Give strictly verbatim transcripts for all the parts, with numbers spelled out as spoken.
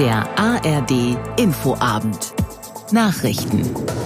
Der A R D Infoabend. Nachrichten.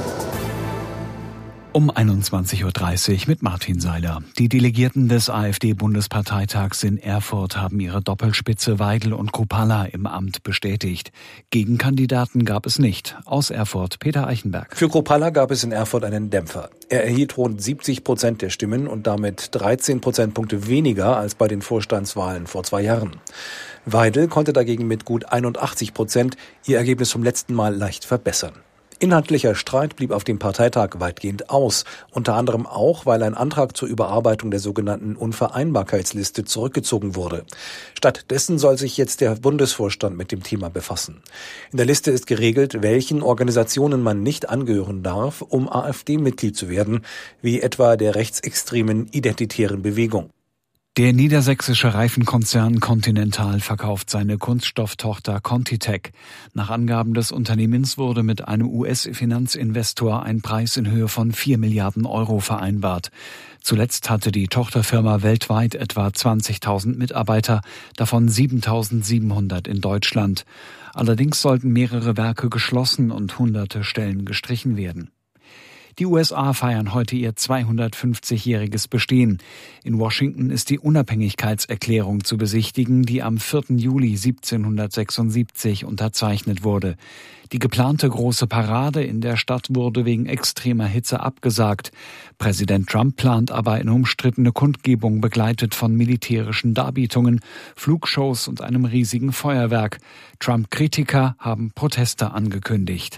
Um einundzwanzig Uhr dreißig mit Martin Seiler. Die Delegierten des AfD-Bundesparteitags in Erfurt haben ihre Doppelspitze Weidel und Kruppalla im Amt bestätigt. Gegenkandidaten gab es nicht. Aus Erfurt Peter Eichenberg. Für Kruppalla gab es in Erfurt einen Dämpfer. Er erhielt rund siebzig Prozent der Stimmen und damit dreizehn Prozentpunkte weniger als bei den Vorstandswahlen vor zwei Jahren. Weidel konnte dagegen mit gut einundachtzig Prozent ihr Ergebnis vom letzten Mal leicht verbessern. Inhaltlicher Streit blieb auf dem Parteitag weitgehend aus, unter anderem auch, weil ein Antrag zur Überarbeitung der sogenannten Unvereinbarkeitsliste zurückgezogen wurde. Stattdessen soll sich jetzt der Bundesvorstand mit dem Thema befassen. In der Liste ist geregelt, welchen Organisationen man nicht angehören darf, um AfD-Mitglied zu werden, wie etwa der rechtsextremen Identitären Bewegung. Der niedersächsische Reifenkonzern Continental verkauft seine Kunststofftochter Contitech. Nach Angaben des Unternehmens wurde mit einem U S-Finanzinvestor ein Preis in Höhe von vier Milliarden Euro vereinbart. Zuletzt hatte die Tochterfirma weltweit etwa zwanzigtausend Mitarbeiter, davon siebentausendsiebenhundert in Deutschland. Allerdings sollten mehrere Werke geschlossen und hunderte Stellen gestrichen werden. Die U S A feiern heute ihr zweihundertfünfzigjähriges Bestehen. In Washington ist die Unabhängigkeitserklärung zu besichtigen, die am vierten Juli siebzehnhundertsechsundsiebzig unterzeichnet wurde. Die geplante große Parade in der Stadt wurde wegen extremer Hitze abgesagt. Präsident Trump plant aber eine umstrittene Kundgebung, begleitet von militärischen Darbietungen, Flugshows und einem riesigen Feuerwerk. Trump-Kritiker haben Proteste angekündigt.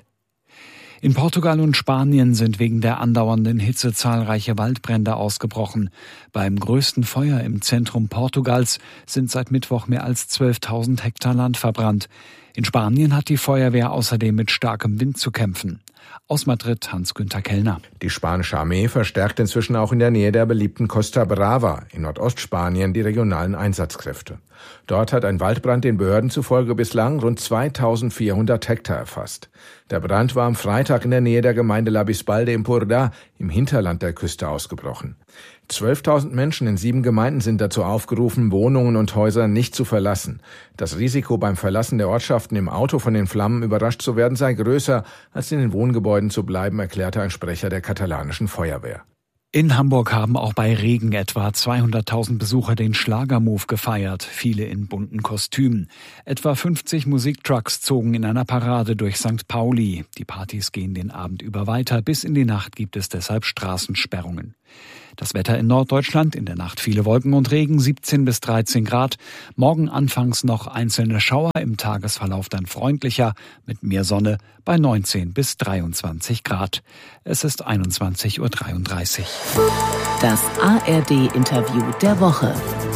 In Portugal und Spanien sind wegen der andauernden Hitze zahlreiche Waldbrände ausgebrochen. Beim größten Feuer im Zentrum Portugals sind seit Mittwoch mehr als zwölftausend Hektar Land verbrannt. In Spanien hat die Feuerwehr außerdem mit starkem Wind zu kämpfen. Aus Madrid Hans-Günther Kellner. Die spanische Armee verstärkt inzwischen auch in der Nähe der beliebten Costa Brava in Nordostspanien die regionalen Einsatzkräfte. Dort hat ein Waldbrand den Behörden zufolge bislang rund zweitausendvierhundert Hektar erfasst. Der Brand war am Freitag in der Nähe der Gemeinde La Bisbal de Empordà im Hinterland der Küste ausgebrochen. zwölftausend Menschen in sieben Gemeinden sind dazu aufgerufen, Wohnungen und Häuser nicht zu verlassen. Das Risiko beim Verlassen der Ortschaften im Auto von den Flammen überrascht zu werden sei größer, als in den Wohngebäuden zu bleiben, erklärte ein Sprecher der katalanischen Feuerwehr. In Hamburg haben auch bei Regen etwa zweihunderttausend Besucher den Schlagermove gefeiert, viele in bunten Kostümen. Etwa fünfzig Musiktrucks zogen in einer Parade durch Sankt Pauli. Die Partys gehen den Abend über weiter, bis in die Nacht gibt es deshalb Straßensperrungen. Das Wetter in Norddeutschland, in der Nacht viele Wolken und Regen, siebzehn bis dreizehn Grad. Morgen anfangs noch einzelne Schauer, im Tagesverlauf dann freundlicher, mit mehr Sonne bei neunzehn bis dreiundzwanzig Grad. Es ist einundzwanzig Uhr dreiunddreißig. Das A R D-Interview der Woche.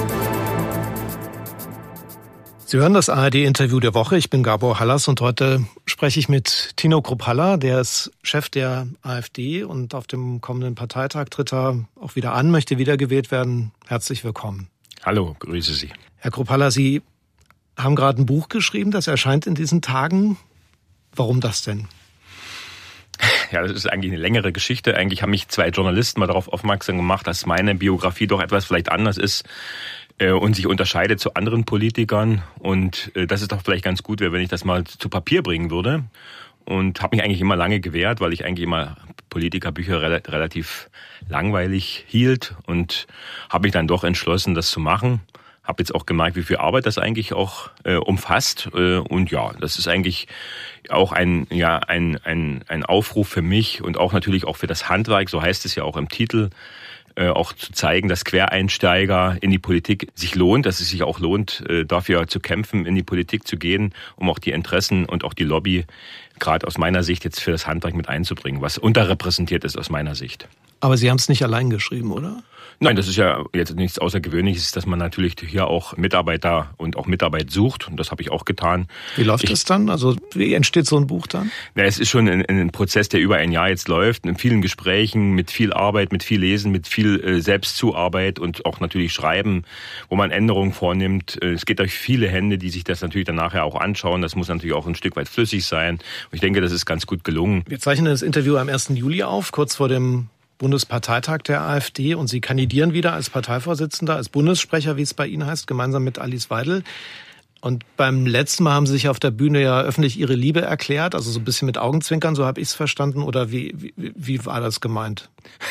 Sie hören das A R D-Interview der Woche. Ich bin Gabor Hallas und heute spreche ich mit Tino Kruppalla, der ist Chef der AfD und auf dem kommenden Parteitag tritt er auch wieder an, möchte wiedergewählt werden. Herzlich willkommen. Hallo, grüße Sie. Herr Kruppalla, Sie haben gerade ein Buch geschrieben, das erscheint in diesen Tagen. Warum das denn? Ja, das ist eigentlich eine längere Geschichte. Eigentlich haben mich zwei Journalisten mal darauf aufmerksam gemacht, dass meine Biografie doch etwas vielleicht anders ist und sich unterscheidet zu anderen Politikern. Und das ist doch vielleicht ganz gut, wenn ich das mal zu Papier bringen würde. Und habe mich eigentlich immer lange gewehrt, weil ich eigentlich immer Politikerbücher relativ langweilig hielt. Und habe mich dann doch entschlossen, das zu machen. Habe jetzt auch gemerkt, wie viel Arbeit das eigentlich auch äh, umfasst. Äh, und ja, das ist eigentlich auch ein, ja, ein, ein, ein Aufruf für mich und auch natürlich auch für das Handwerk, so heißt es ja auch im Titel, äh, auch zu zeigen, dass Quereinsteiger in die Politik sich lohnt, dass es sich auch lohnt, äh, dafür zu kämpfen, in die Politik zu gehen, um auch die Interessen und auch die Lobby gerade aus meiner Sicht jetzt für das Handwerk mit einzubringen, was unterrepräsentiert ist aus meiner Sicht. Aber Sie haben es nicht allein geschrieben, oder? Nein, das ist ja jetzt nichts Außergewöhnliches, dass man natürlich hier auch Mitarbeiter und auch Mitarbeit sucht. Und das habe ich auch getan. Wie läuft ich, das dann? Also wie entsteht so ein Buch dann? Na, es ist schon ein, ein Prozess, der über ein Jahr jetzt läuft. In vielen Gesprächen, mit viel Arbeit, mit viel Lesen, mit viel äh, Selbstzuarbeit und auch natürlich Schreiben, wo man Änderungen vornimmt. Es geht durch viele Hände, die sich das natürlich dann nachher auch anschauen. Das muss natürlich auch ein Stück weit flüssig sein. Und ich denke, das ist ganz gut gelungen. Wir zeichnen das Interview am ersten Juli auf, kurz vor dem Bundesparteitag der AfD, und Sie kandidieren wieder als Parteivorsitzender, als Bundessprecher, wie es bei Ihnen heißt, gemeinsam mit Alice Weidel. Und beim letzten Mal haben Sie sich auf der Bühne ja öffentlich Ihre Liebe erklärt, also so ein bisschen mit Augenzwinkern, so habe ich es verstanden. Oder wie, wie, wie war das gemeint?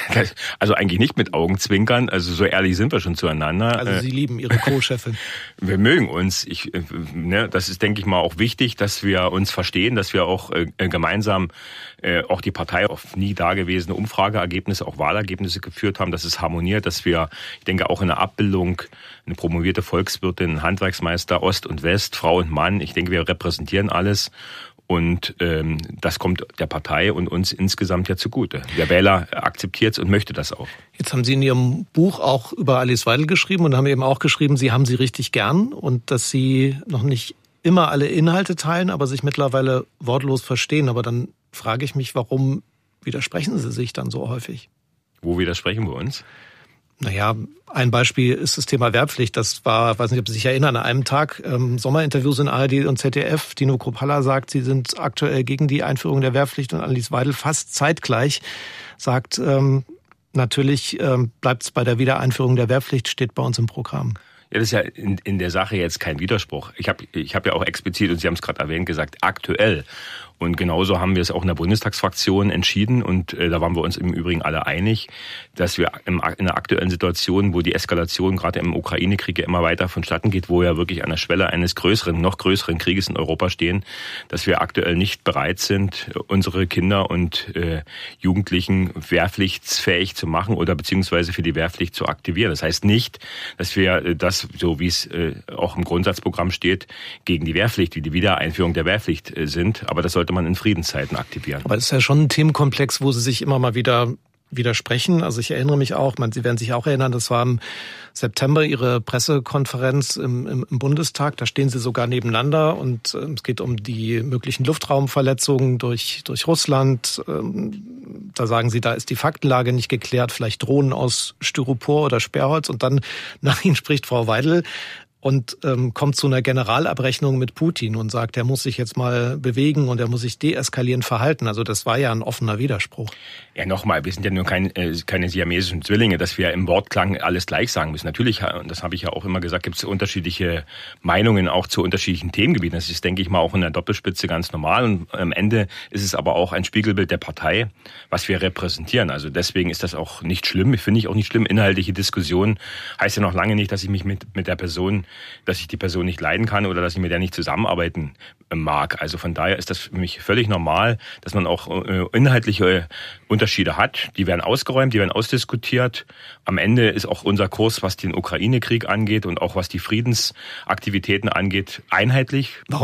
Also eigentlich nicht mit Augenzwinkern, also so ehrlich sind wir schon zueinander. Also Sie lieben Ihre Co-Chefin. Wir mögen uns. Ich, ne, das ist, denke ich mal, auch wichtig, dass wir uns verstehen, dass wir auch äh, gemeinsam äh, auch die Partei auf nie dagewesene Umfrageergebnisse, auch Wahlergebnisse geführt haben, dass es harmoniert, dass wir, ich denke, auch in der Abbildung eine promovierte Volkswirtin, ein Handwerksmeister, Ost und West, Frau und Mann, ich denke, wir repräsentieren alles. Und ähm, das kommt der Partei und uns insgesamt ja zugute. Der Wähler akzeptiert es und möchte das auch. Jetzt haben Sie in Ihrem Buch auch über Alice Weidel geschrieben und haben eben auch geschrieben, Sie haben sie richtig gern und dass Sie noch nicht immer alle Inhalte teilen, aber sich mittlerweile wortlos verstehen. Aber dann frage ich mich, warum widersprechen Sie sich dann so häufig? Wo widersprechen wir uns? Naja, ein Beispiel ist das Thema Wehrpflicht. Das war, weiß nicht, ob Sie sich erinnern, an einem Tag ähm, Sommerinterviews in A R D und Z D F. Tino Kruppalla sagt, Sie sind aktuell gegen die Einführung der Wehrpflicht und Alice Weidel fast zeitgleich sagt, ähm, natürlich ähm, bleibt es bei der Wiedereinführung der Wehrpflicht, steht bei uns im Programm. Ja, das ist ja in, in der Sache jetzt kein Widerspruch. Ich habe ich hab ja auch explizit, und Sie haben es gerade erwähnt, gesagt, aktuell. Und genauso haben wir es auch in der Bundestagsfraktion entschieden. Und äh, da waren wir uns im Übrigen alle einig, dass wir im, in der aktuellen Situation, wo die Eskalation gerade im Ukraine-Krieg ja immer weiter vonstatten geht, wo wir wirklich an der Schwelle eines größeren, noch größeren Krieges in Europa stehen, dass wir aktuell nicht bereit sind, unsere Kinder und äh, Jugendlichen wehrpflichtsfähig zu machen oder beziehungsweise für die Wehrpflicht zu aktivieren. Das heißt nicht, dass wir das, so wie es äh, auch im Grundsatzprogramm steht, gegen die Wehrpflicht, wie die Wiedereinführung der Wehrpflicht äh, sind. Aber das sollte man in Friedenszeiten aktivieren. Aber das ist ja schon ein Themenkomplex, wo Sie sich immer mal wieder widersprechen. Also ich erinnere mich auch, man, Sie werden sich auch erinnern, das war im September Ihre Pressekonferenz im, im, im Bundestag. Da stehen Sie sogar nebeneinander und äh, es geht um die möglichen Luftraumverletzungen durch, durch Russland. Ähm, da sagen Sie, da ist die Faktenlage nicht geklärt, vielleicht Drohnen aus Styropor oder Sperrholz. Und dann nach Ihnen spricht Frau Weidel und ähm, kommt zu einer Generalabrechnung mit Putin und sagt, er muss sich jetzt mal bewegen und er muss sich deeskalierend verhalten. Also das war ja ein offener Widerspruch. Ja, nochmal, wir sind ja nur kein, äh, keine siamesischen Zwillinge, dass wir im Wortklang alles gleich sagen müssen. Natürlich, und das habe ich ja auch immer gesagt, gibt es unterschiedliche Meinungen auch zu unterschiedlichen Themengebieten. Das ist, denke ich mal, auch in der Doppelspitze ganz normal. Und am Ende ist es aber auch ein Spiegelbild der Partei, was wir repräsentieren. Also deswegen ist das auch nicht schlimm. Finde ich auch nicht schlimm. Inhaltliche Diskussion heißt ja noch lange nicht, dass ich mich mit, mit der Person, dass ich die Person nicht leiden kann oder dass ich mit der nicht zusammenarbeiten mag. Also von daher ist das für mich völlig normal, dass man auch äh, inhaltliche Unterschiede hat. Die werden ausgeräumt, die werden ausdiskutiert. Am Ende ist auch unser Kurs, was den Ukraine-Krieg angeht und auch was die Friedensaktivitäten angeht, einheitlich. Warum